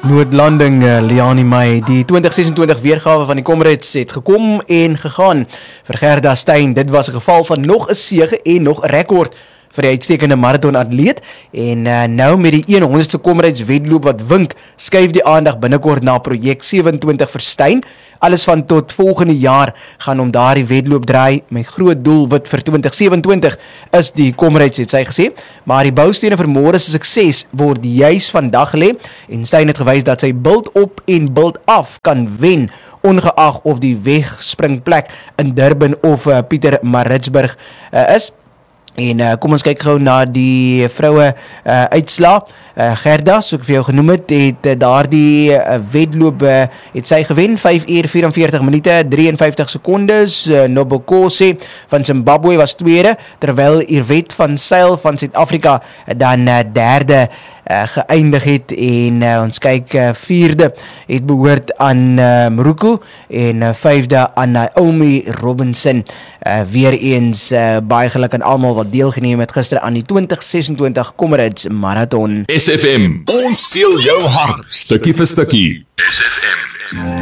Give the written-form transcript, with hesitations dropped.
Noodlanding, Liani May. Die 2026 weergawe van die Comrades het gekom en gegaan. Vir Gerda Steyn, dit was 'n geval van nog 'n sege en nog 'n rekord vir die uitstekende marathonatleet. En nou met die 100ste Comrades wedloop wat wink, skuif die aandag binnekort na projek 27 vir Steyn. Alles van tot volgende jaar gaan om daardie wedloop draai. My groot doelwit vir 2027 is die Comrades, het sy gesê. Maar die boustene vir môre se sukses word juis vandag gelê. En Steyn het gewys dat sy bult op en bult af kan wen, ongeag of die wegspringplek in Durban of Pietermaritzburg is. En kom ons kyk gou na die vroue uitslaa. Gerda, soos ek vir jou genoem het daardie wedloop het sy gewen, 5 uur 44 minute 53 sekondes. Nobokose van Zimbabwe was tweede, terwyl Irwet van Sail van Suid-Afrika dan derde geëindig het. En ons kyk, vierde het behoort aan Mruku en vyfde aan Naomi Robinson. Weer eens baie geluk aan almal wat deelgeneem het gister aan die 2026 Comrades Marathon. SFM, ons steel jou hart, stukkie vir stukkie. SFM.